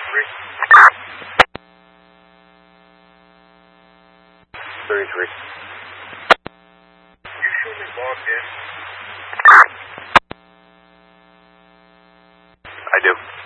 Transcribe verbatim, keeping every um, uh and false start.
three. thirty-three. You show me logged in? I do.